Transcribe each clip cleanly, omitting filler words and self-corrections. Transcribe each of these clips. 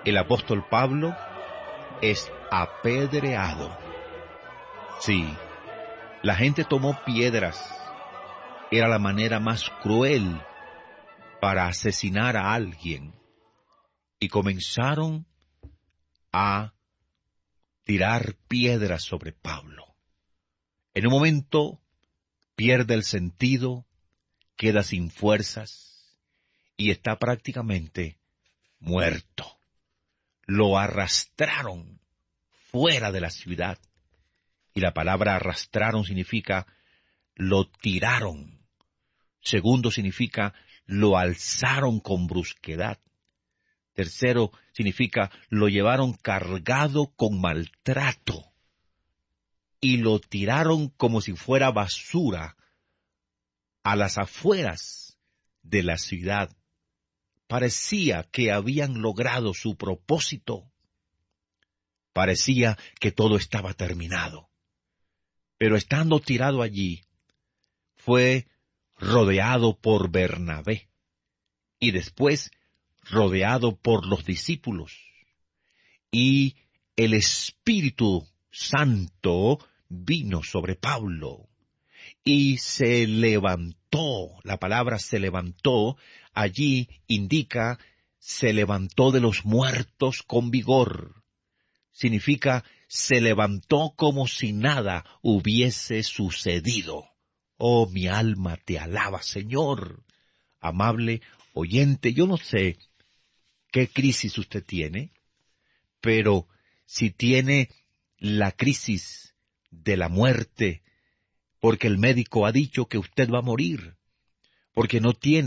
el apóstol Pablo es apedreado. Sí, la gente tomó piedras. Era la manera más cruel para asesinar a alguien. Y comenzaron a tirar piedras sobre Pablo. En un momento pierde el sentido, queda sin fuerzas y está prácticamente muerto. Lo arrastraron fuera de la ciudad. Y la palabra arrastraron significa lo tiraron. Segundo significa lo alzaron con brusquedad. Tercero significa lo llevaron cargado con maltrato. Y lo tiraron como si fuera basura a las afueras de la ciudad. Parecía que habían logrado su propósito. Parecía que todo estaba terminado. Pero estando tirado allí, fue rodeado por Bernabé y después rodeado por los discípulos. Y el Espíritu Santo vino sobre Pablo y se levantó. La palabra se levantó allí indica se levantó de los muertos con vigor. Significa se levantó como si nada hubiese sucedido. Oh, mi alma te alaba, Señor. Amable oyente, yo no sé qué crisis usted tiene, pero si tiene la crisis de la muerte, porque el médico ha dicho que usted va a morir, porque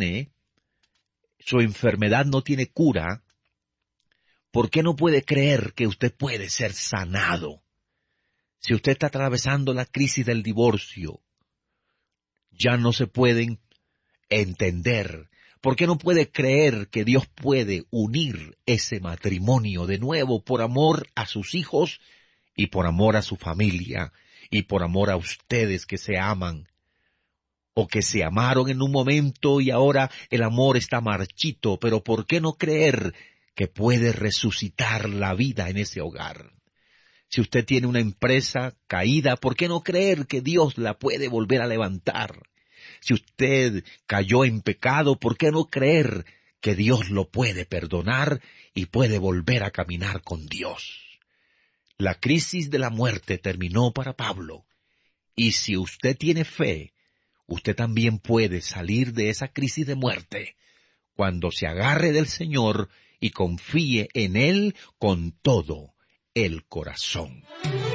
su enfermedad no tiene cura, ¿por qué no puede creer que usted puede ser sanado? Si usted está atravesando la crisis del divorcio, ya no se pueden entender. ¿Por qué no puede creer que Dios puede unir ese matrimonio de nuevo por amor a sus hijos y por amor a su familia y por amor a ustedes que se aman o que se amaron en un momento y ahora el amor está marchito? Pero ¿por qué no creer que puede resucitar la vida en ese hogar? Si usted tiene una empresa caída, ¿por qué no creer que Dios la puede volver a levantar? Si usted cayó en pecado, ¿por qué no creer que Dios lo puede perdonar y puede volver a caminar con Dios? La crisis de la muerte terminó para Pablo, y si usted tiene fe, usted también puede salir de esa crisis de muerte cuando se agarre del Señor y confíe en Él con todo el corazón.